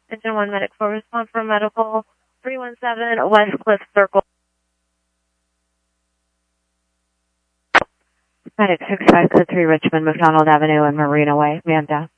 Engine 1 Medic 4, respond for medical 317 West Cliff Circle. Medic 65 Code 3 Richmond, McDonald Avenue and Marina Way, man down.